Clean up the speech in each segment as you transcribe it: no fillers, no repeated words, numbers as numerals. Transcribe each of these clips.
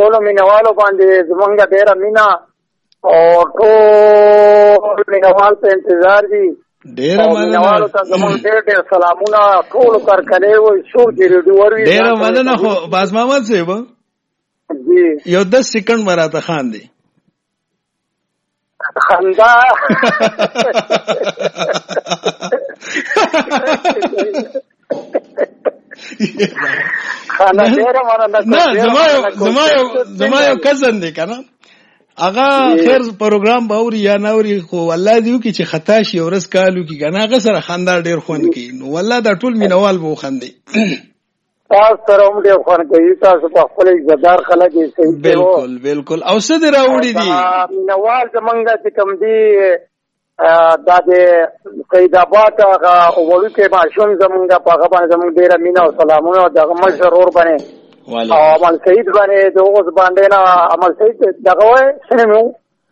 ټول مینوالو باندې زمونږ ډیره مینا او ټول مینوال په انتظار دي. ډیره مینوالو ته زمونږ ډېر سلامونه ټول کارکلې وي څوک چې ریډیو وروي. ډیره مننه. خو باز محمد صاحب جی یو 10 سکند مراته خان دی خندا نه زما یو کزن دی کنه هغه خیر پروګرام باوري یا ناوري خو والله دیو کی چې خطا شي ورس کالو کی کنه هغه سره خندا ډیر خوند کی نو والله دا ټول مینوال بو خندي تاسو سره هم ډیر خوند کوي. تاسو په خپل عزتدار خلک یې صحیح. بالکل بالکل. او څه دی راوړي دي مینوال زمونږ چې کوم دی دا د سید آباد هغه اولو کې ماشوم زمونږ په هغه باندې زمونږ ډیره مینا او سلامونه دغه مشرور باندې او عمل سید باندې د اوس باندې نه عمل سید دغه وای سنمو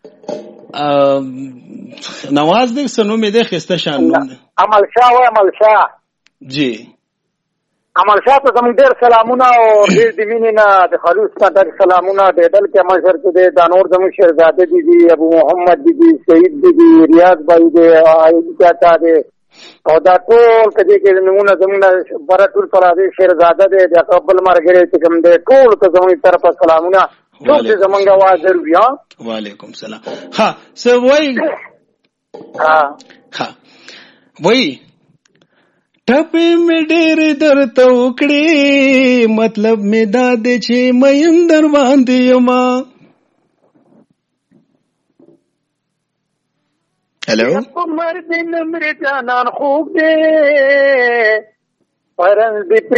نواز دې سنو مې ده خسته شان عمل شاه وای عمل شاه جی عمل شاه ته زمونږ ډیر سلامونه او ډیر د مینې نه د خلوص نه ډیر سلامونه د دل کې مشر ته د نور زموږ شهزاده دي ابو محمد دي سید دي ریاض بھائی دي چاچا دي او دا ټول کدي کې نمونه زمونږ براتور فرادي شهزاده دي د قبل مرګري چې کوم دي ټول ته زموږ طرف سلامونه ټول زمونږ आवाज ضروري. وعلیکم سلام. ها سو وای ها وای ټپې مې ډېر درته وکړې مطلب مې دا دی چې مین در باندې یما. هلو مرد نمر جانان خوب دے پرن